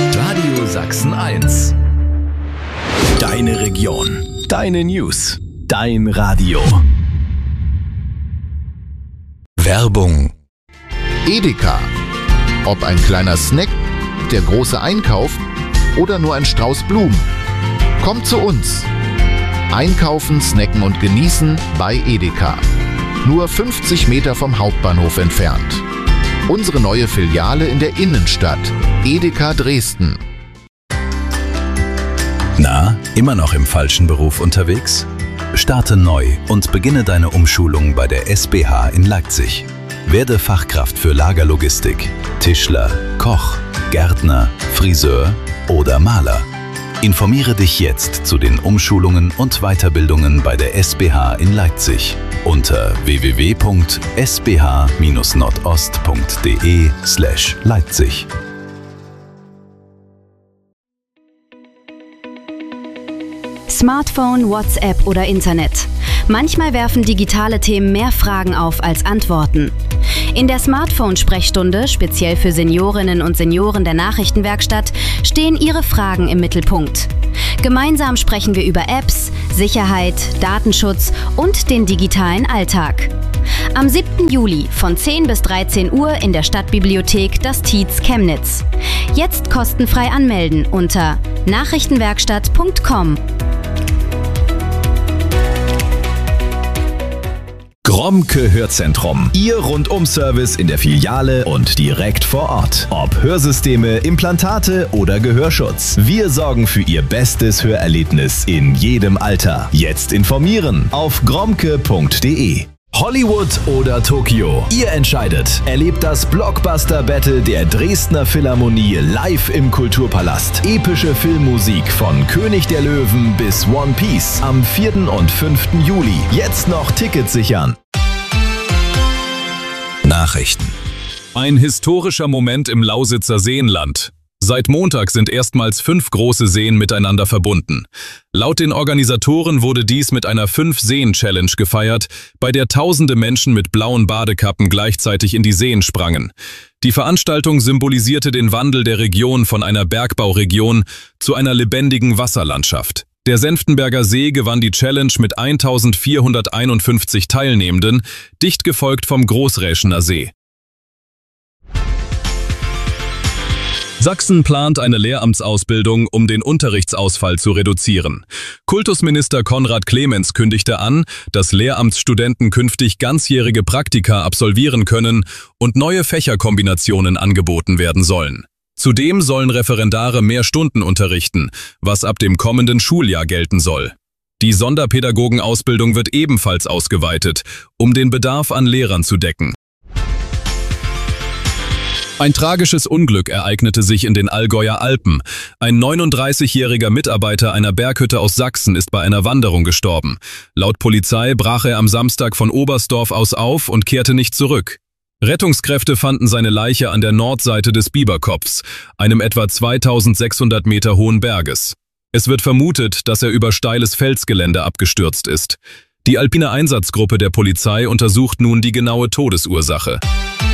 Radio Sachsen 1. Deine Region. Deine News. Dein Radio. Werbung. Edeka. Ob ein kleiner Snack, der große Einkauf oder nur ein Strauß Blumen. Kommt zu uns. Einkaufen, snacken und genießen bei Edeka. Nur 50 Meter vom Hauptbahnhof entfernt. Unsere neue Filiale in der Innenstadt. Edeka Dresden. Na, immer noch im falschen Beruf unterwegs? Starte neu und beginne deine Umschulung bei der SBH in Leipzig. Werde Fachkraft für Lagerlogistik, Tischler, Koch, Gärtner, Friseur oder Maler. Informiere dich jetzt zu den Umschulungen und Weiterbildungen bei der SBH in Leipzig unter www.sbh-nordost.de/Leipzig. Smartphone, WhatsApp oder Internet. Manchmal werfen digitale Themen mehr Fragen auf als Antworten. In der Smartphone-Sprechstunde, speziell für Seniorinnen und Senioren der Nachrichtenwerkstatt, stehen Ihre Fragen im Mittelpunkt. Gemeinsam sprechen wir über Apps, Sicherheit, Datenschutz und den digitalen Alltag. Am 7. Juli von 10 bis 13 Uhr in der Stadtbibliothek Das Tietz Chemnitz. Jetzt kostenfrei anmelden unter nachrichtenwerkstatt.com. Gromke Hörzentrum. Ihr Rundum-Service in der Filiale und direkt vor Ort. Ob Hörsysteme, Implantate oder Gehörschutz. Wir sorgen für Ihr bestes Hörerlebnis in jedem Alter. Jetzt informieren auf gromke.de. Hollywood oder Tokio? Ihr entscheidet. Erlebt das Blockbuster-Battle der Dresdner Philharmonie live im Kulturpalast. Epische Filmmusik von König der Löwen bis One Piece am 4. und 5. Juli. Jetzt noch Tickets sichern. Nachrichten. Ein historischer Moment im Lausitzer Seenland. Seit Montag sind erstmals 5 große Seen miteinander verbunden. Laut den Organisatoren wurde dies mit einer 5-Seen-Challenge gefeiert, bei der tausende Menschen mit blauen Badekappen gleichzeitig in die Seen sprangen. Die Veranstaltung symbolisierte den Wandel der Region von einer Bergbauregion zu einer lebendigen Wasserlandschaft. Der Senftenberger See gewann die Challenge mit 1451 Teilnehmenden, dicht gefolgt vom Großräschener See. Sachsen plant eine Lehramtsausbildung, um den Unterrichtsausfall zu reduzieren. Kultusminister Konrad Clemens kündigte an, dass Lehramtsstudenten künftig ganzjährige Praktika absolvieren können und neue Fächerkombinationen angeboten werden sollen. Zudem sollen Referendare mehr Stunden unterrichten, was ab dem kommenden Schuljahr gelten soll. Die Sonderpädagogenausbildung wird ebenfalls ausgeweitet, um den Bedarf an Lehrern zu decken. Ein tragisches Unglück ereignete sich in den Allgäuer Alpen. Ein 39-jähriger Mitarbeiter einer Berghütte aus Sachsen ist bei einer Wanderung gestorben. Laut Polizei brach er am Samstag von Oberstdorf aus auf und kehrte nicht zurück. Rettungskräfte fanden seine Leiche an der Nordseite des Biberkopfs, einem etwa 2600 Meter hohen Berges. Es wird vermutet, dass er über steiles Felsgelände abgestürzt ist. Die Alpine Einsatzgruppe der Polizei untersucht nun die genaue Todesursache.